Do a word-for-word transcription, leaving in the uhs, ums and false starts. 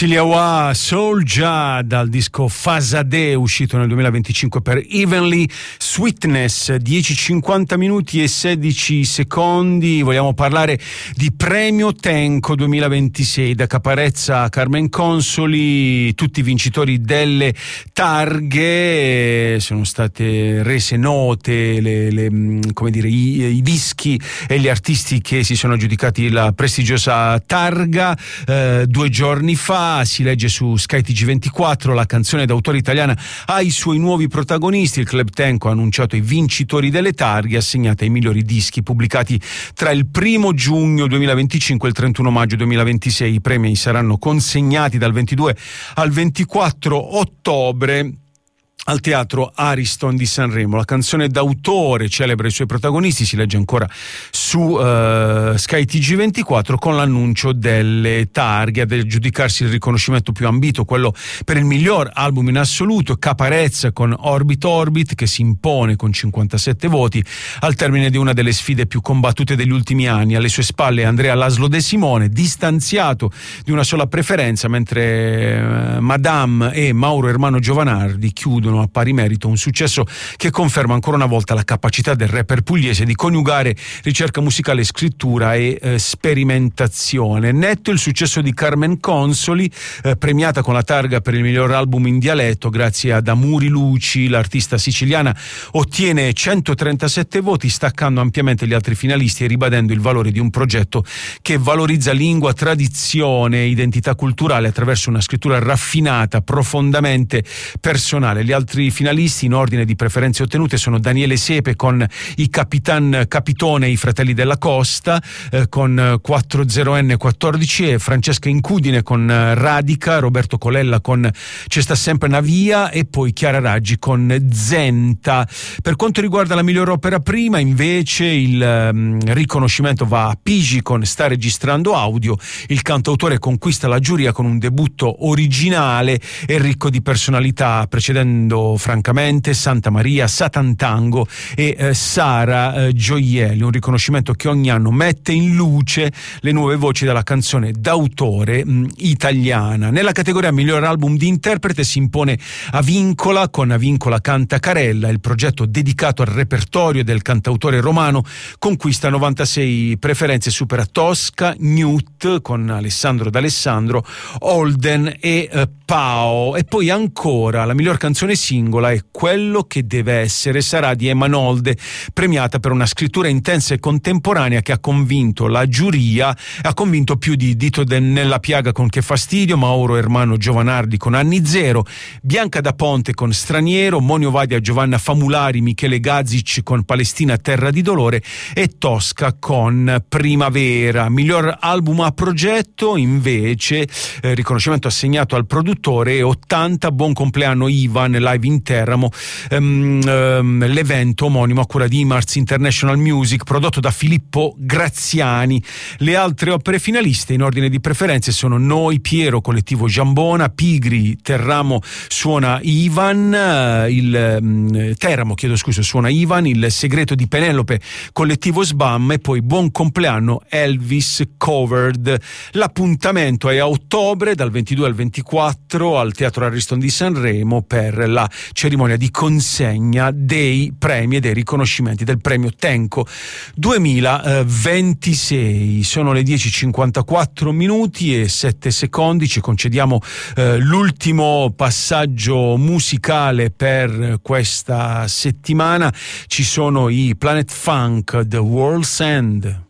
Siliawa Soulja dal disco Fasadeh uscito nel duemilaventicinque per Evenly Sweetness. Dieci cinquanta minuti e sedici secondi. Vogliamo parlare di Premio Tenco duemilaventisei. Da Caparezza a Carmen Consoli, tutti i vincitori delle targhe. Sono state rese note le, le, come dire, i, i dischi e gli artisti che si sono aggiudicati la prestigiosa targa. Eh, due giorni fa si legge su Sky T G ventiquattro, la canzone d'autore italiana ha i suoi nuovi protagonisti. Il Club Tenco ha annunciato i vincitori delle targhe assegnate ai migliori dischi pubblicati tra il primo giugno duemilaventicinque e il trentuno maggio duemilaventisei. I premi saranno consegnati dal ventidue al ventiquattro ottobre al Teatro Ariston di Sanremo. La canzone d'autore celebra i suoi protagonisti, si legge ancora su uh, Sky T G ventiquattro, con l'annuncio delle targhe. Ad aggiudicarsi il riconoscimento più ambito, quello per il miglior album in assoluto, Caparezza con Orbit Orbit, che si impone con cinquantasette voti al termine di una delle sfide più combattute degli ultimi anni. Alle sue spalle Andrea Laszlo De Simone, distanziato di una sola preferenza, mentre uh, Madame e Mauro Ermano Giovanardi chiudono a pari merito un successo che conferma ancora una volta la capacità del rapper pugliese di coniugare ricerca musicale, scrittura e eh, sperimentazione. Netto il successo di Carmen Consoli, eh, premiata con la targa per il miglior album in dialetto grazie ad Amuri Luci. L'artista siciliana ottiene centotrentasette voti, staccando ampiamente gli altri finalisti e ribadendo il valore di un progetto che valorizza lingua, tradizione, identità culturale attraverso una scrittura raffinata, profondamente personale. Gli altri finalisti in ordine di preferenze ottenute sono Daniele Sepe con i Capitan Capitone e i Fratelli della Costa, eh, con quattro zero N quattordici e Francesca Incudine con Radica, Roberto Colella con C'è sta sempre una via e poi Chiara Raggi con Zenta. Per quanto riguarda la miglior opera prima, invece, il um, riconoscimento va a Pigi con Sta registrando audio. Il cantautore conquista la giuria con un debutto originale e ricco di personalità, precedendo francamente Santa Maria, Satan Tango e eh, Sara eh, Gioielli. Un riconoscimento che ogni anno mette in luce le nuove voci della canzone d'autore mh, italiana. Nella categoria miglior album di interprete si impone Avincola con Avincola canta Carella. Il progetto dedicato al repertorio del cantautore romano conquista novantasei preferenze, supera Tosca, Newt con Alessandro D'Alessandro, Holden e eh, Pao. E poi ancora la miglior canzone singola è Quello che deve essere sarà di Emma Nolde, premiata per una scrittura intensa e contemporanea che ha convinto la giuria, ha convinto più di Dito de Nella Piaga con Che fastidio, Mauro Ermano Giovanardi con Anni Zero, Bianca da Ponte con Straniero, Monio Vadia Giovanna Famulari, Michele Gazic con Palestina Terra di Dolore e Tosca con Primavera. Miglior album a progetto invece, eh, riconoscimento assegnato al produttore, e ottanta Buon compleanno Ivan live in Teramo, um, um, l'evento omonimo a cura di Imars International Music, prodotto da Filippo Graziani. Le altre opere finaliste in ordine di preferenze sono Noi Piero collettivo Giambona, Pigri Terramo suona Ivan, il um, Teramo chiedo scusa suona Ivan, Il segreto di Penelope collettivo Sbam e poi Buon compleanno Elvis Covered. L'appuntamento è a ottobre dal ventidue al ventiquattro al Teatro Ariston di Sanremo per la cerimonia di consegna dei premi e dei riconoscimenti del Premio Tenco duemilaventisei. Sono le dieci e cinquantaquattro minuti e sette secondi. Ci concediamo eh, l'ultimo passaggio musicale per questa settimana. Ci sono i Planet Funk, The World's End.